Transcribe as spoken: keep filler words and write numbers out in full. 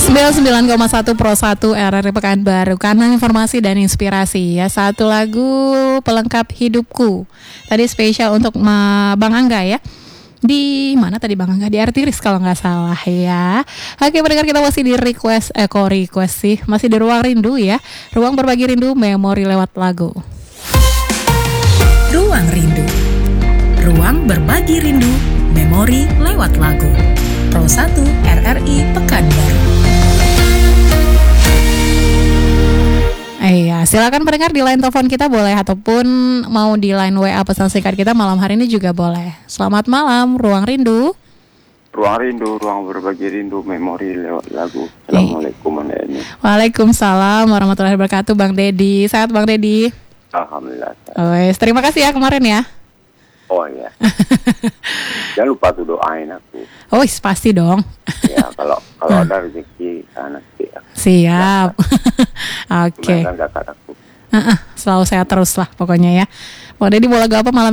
sembilan puluh sembilan koma satu Pro satu R R I Pekanbaru, karena informasi dan inspirasi ya. Satu lagu pelengkap hidupku. Tadi spesial untuk Ma- Bang Angga ya. Di mana tadi Bang Angga? Di Artiris kalau nggak salah ya. Oke, pendengar, kita masih di request, eh kok request sih, masih di ruang rindu ya. Ruang berbagi rindu, memori lewat lagu. Ruang rindu, ruang berbagi rindu, memori lewat lagu. Pro satu R R I Pekanbaru. Iya, silakan pendengar di line telepon kita boleh, ataupun mau di line W A pesan singkat kita malam hari ini juga boleh. Selamat malam, Ruang Rindu. Ruang rindu, ruang berbagi rindu, memori lewat lagu. Assalamualaikum Bang Dedi. Waalaikumsalam warahmatullahi wabarakatuh, Bang Dedi. Sehat Bang Dedi? Alhamdulillah. Wes, terima kasih ya kemarin ya. Oh iya. Jangan lupa tuh doain aku. Oh, pasti dong. Ya kalau kalau ada rezeki sana sih. Siap. Oke. Kan kakak aku. Uh-uh, selalu sehat terus lah pokoknya ya. Bang Dedi mau lagu apa malam